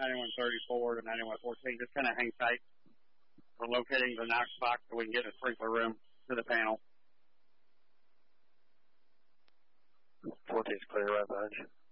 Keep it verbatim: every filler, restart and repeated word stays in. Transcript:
ninety-one thirty-four to ninety-one fourteen. Just kind of hang tight. We're locating the Knox box so we can get a sprinkler room to the panel. fourteen's clear right behind you.